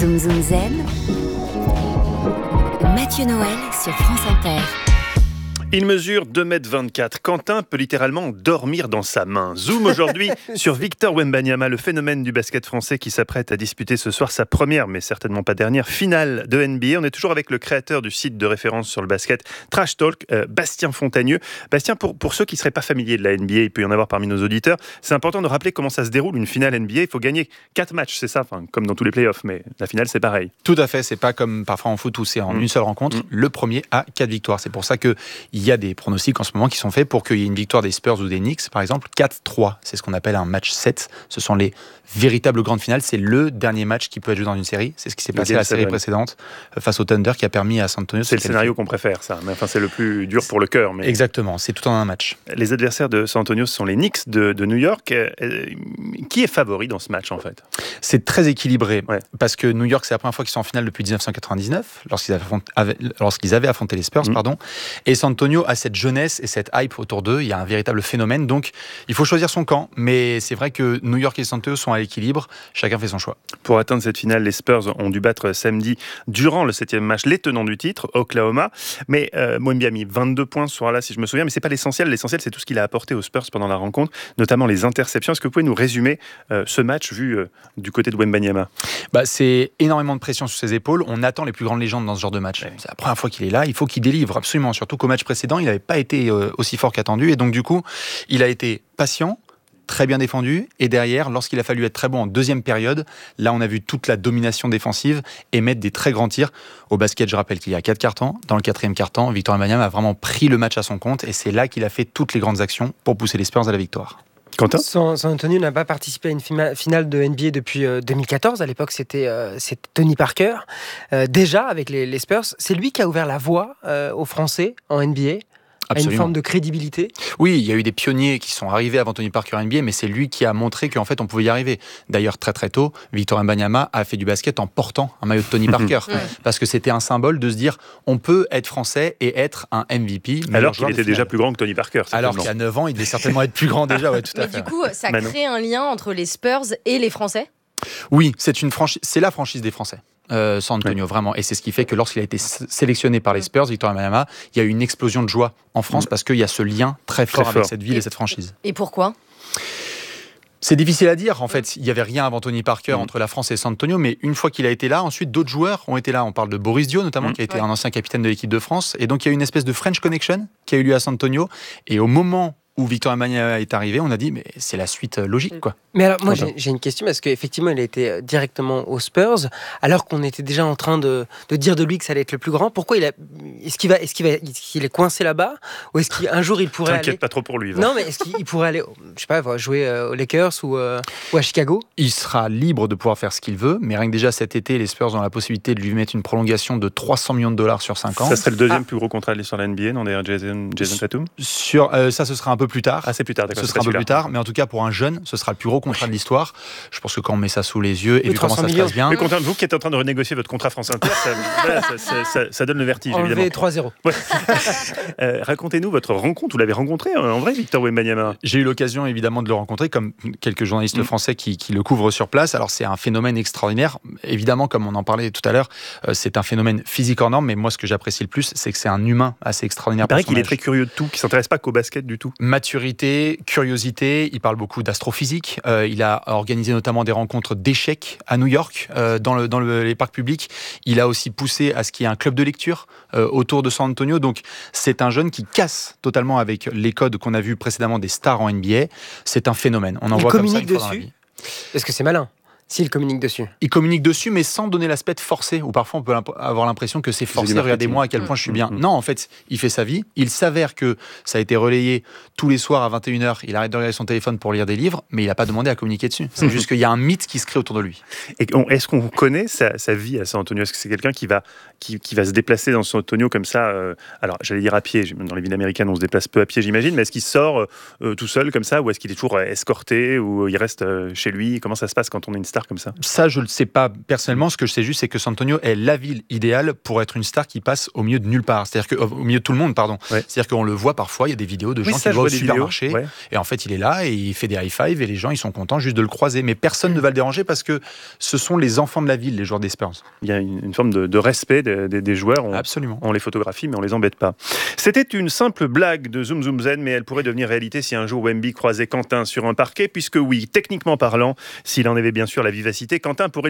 Zoom Zoom Zen, Mathieu Noël sur France Inter. Il mesure 2,24 m. Quentin peut littéralement dormir dans sa main. Zoom aujourd'hui sur Victor Wembanyama, le phénomène du basket français qui s'apprête à disputer ce soir sa première, mais certainement pas dernière, finale de NBA. On est toujours avec le créateur du site de référence sur le basket, Trash Talk, Bastien Fontagneux. Bastien, pour ceux qui ne seraient pas familiers de la NBA, il peut y en avoir parmi nos auditeurs, c'est important de rappeler comment ça se déroule une finale NBA. Il faut gagner 4 matchs, c'est ça, comme dans tous les playoffs, mais la finale c'est pareil. Tout à fait, c'est pas comme parfois en foot où c'est en une seule rencontre. Le premier a 4 victoires. C'est pour ça qu'il y a des pronostics en ce moment qui sont faits pour qu'il y ait une victoire des Spurs ou des Knicks, par exemple, 4-3. C'est ce qu'on appelle un match 7. Ce sont les véritables grandes finales. C'est le dernier match qui peut être joué dans une série. C'est ce qui s'est passé à la série précédente face au Thunder qui a permis à San Antonio. C'est le scénario qu'on préfère, ça. Mais c'est le plus dur pour le cœur. Mais... Exactement, c'est tout en un match. Les adversaires de San Antonio, ce sont les Knicks de New York. Qui est favori dans ce match, en fait ? C'est très équilibré, parce que New York, c'est la première fois qu'ils sont en finale depuis 1999, lorsqu'ils avaient affronté les Spurs, et San Antonio a cette jeunesse et cette hype autour d'eux. Il y a un véritable phénomène, donc il faut choisir son camp, mais c'est vrai que New York et San Antonio sont à l'équilibre, chacun fait son choix. Pour atteindre cette finale, les Spurs ont dû battre samedi, durant le 7e match, les tenants du titre, Oklahoma, mais Wemby a mis 22 points ce soir-là, si je me souviens, mais c'est pas l'essentiel. L'essentiel, c'est tout ce qu'il a apporté aux Spurs pendant la rencontre, notamment les interceptions. Est-ce que vous pouvez nous résumer ce match vu du côté de Wembanyama ? C'est énormément de pression sur ses épaules. On attend les plus grandes légendes dans ce genre de match. C'est la première fois qu'il est là. Il faut qu'il délivre absolument. Surtout qu'au match précédent, il n'avait pas été aussi fort qu'attendu. Et donc, du coup, il a été patient, très bien défendu. Et derrière, lorsqu'il a fallu être très bon en deuxième période, là, on a vu toute la domination défensive et mettre des très grands tirs. Au basket, je rappelle qu'il y a 4 quart-temps. Dans le 4e quart-temps, Victor Wembanyama a vraiment pris le match à son compte. Et c'est là qu'il a fait toutes les grandes actions pour pousser les Spurs à la victoire. Quentin ? San Antonio n'a pas participé à une finale de NBA depuis 2014. À l'époque, c'était Tony Parker. Déjà, avec les Spurs, c'est lui qui a ouvert la voie aux Français en NBA. Absolument. À une forme de crédibilité. Oui, il y a eu des pionniers qui sont arrivés avant Tony Parker en NBA, mais c'est lui qui a montré qu'en fait on pouvait y arriver. D'ailleurs, très très tôt, Victor Wembanyama a fait du basket en portant un maillot de Tony Parker, parce que c'était un symbole de se dire on peut être français et être un MVP. Alors qu'il était déjà plus grand que Tony Parker. Alors qu'il y a 9 ans, il devait certainement être plus grand déjà. Ouais, tout à fait. Mais du coup, ça crée un lien entre les Spurs et les Français ? Oui, c'est la franchise des Français. San Antonio, vraiment. Et c'est ce qui fait que lorsqu'il a été sélectionné par les Spurs, Victor Wembanyama, il y a eu une explosion de joie en France parce qu'il y a ce lien très fort avec cette ville et cette franchise. Et pourquoi ? C'est difficile à dire, en fait. Il n'y avait rien avant Tony Parker entre la France et San Antonio, mais une fois qu'il a été là, ensuite d'autres joueurs ont été là. On parle de Boris Dio, notamment, qui a été un ancien capitaine de l'équipe de France. Et donc il y a eu une espèce de French Connection qui a eu lieu à San Antonio. Et au moment où Victor Wembanyama est arrivé, on a dit mais c'est la suite logique, quoi. Mais alors moi j'ai une question parce qu'effectivement il a été directement aux Spurs alors qu'on était déjà en train de dire de lui que ça allait être le plus grand. Pourquoi est-ce qu'il est coincé là-bas ou est-ce qu'un jour il pourrait T'inquiète pas trop pour lui. Non, mais est-ce qu'il pourrait aller, je sais pas, jouer aux Lakers ou à Chicago ? Il sera libre de pouvoir faire ce qu'il veut, mais rien que déjà cet été, les Spurs ont la possibilité de lui mettre une prolongation de $300 millions sur 5 ans. Ça serait le deuxième plus gros contrat de l'histoire de la NBA, non, derrière Jason Tatum ? Ça, ce sera un peu plus tard. Ah, c'est plus tard, d'accord. Ce sera un peu plus tard, mais en tout cas, pour un jeune, ce sera le plus gros contrat de l'histoire. Je pense que quand on met ça sous les yeux, et vu comment ça se passe bien... Mais Quentin, vous qui êtes en train de renégocier votre contrat France Inter, ça donne le vertige, évidemment. 3-0. Ouais. Racontez-nous votre rencontre. Vous l'avez rencontré en vrai, Victor Wembanyama ? J'ai eu l'occasion, évidemment, de le rencontrer, comme quelques journalistes français qui le couvrent sur place. Alors, c'est un phénomène extraordinaire. Évidemment, comme on en parlait tout à l'heure, c'est un phénomène physique hors norme, mais moi, ce que j'apprécie le plus, c'est que c'est un humain assez extraordinaire. Il paraît qu'il est très curieux de tout, qu'il ne s'intéresse pas qu'au basket du tout. Maturité, curiosité, il parle beaucoup d'astrophysique. Il a organisé notamment des rencontres d'échecs à New York, dans les parcs publics. Il a aussi poussé à ce qu'il y ait un club de lecture autour de San Antonio. Donc, c'est un jeune qui casse totalement avec les codes qu'on a vus précédemment des stars en NBA. C'est un phénomène. On en voit comme ça une fois dans la vie. Est-ce que c'est malin ? S'il communique dessus. Il communique dessus, mais sans donner l'aspect forcé, où parfois on peut avoir l'impression que c'est forcé. Regardez-moi à quel point je suis bien. Non, en fait, il fait sa vie. Il s'avère que ça a été relayé tous les soirs à 21h. Il arrête de regarder son téléphone pour lire des livres, mais il n'a pas demandé à communiquer dessus. C'est juste qu'il y a un mythe qui se crée autour de lui. Et est-ce qu'on connaît sa vie à San Antonio ? Est-ce que c'est quelqu'un qui va se déplacer dans San Antonio comme ça alors, j'allais dire à pied. Dans les villes américaines, on se déplace peu à pied, j'imagine. Mais est-ce qu'il sort tout seul comme ça ? Ou est-ce qu'il est toujours escorté ? Ou il reste chez lui ? Comment ça se passe quand on est une star comme ça? Ça, je ne le sais pas personnellement. Ce que je sais juste, c'est que San Antonio est la ville idéale pour être une star qui passe au milieu de nulle part. C'est-à-dire qu'au milieu de tout le monde, pardon. Ouais. C'est-dire qu'on le voit parfois, il y a des vidéos de gens qui le voient au supermarché. Ouais. Et en fait, il est là et il fait des high-fives et les gens, ils sont contents juste de le croiser. Mais personne ne va le déranger parce que ce sont les enfants de la ville, les joueurs des Spurs. Il y a une forme de respect des joueurs. Absolument. On les photographie, mais on les embête pas. C'était une simple blague de Zoom Zoom Zen, mais elle pourrait devenir réalité si un jour Wemby croisait Quentin sur un parquet, puisque oui, techniquement parlant, s'il en avait bien sûr la vivacité, Quentin pourrait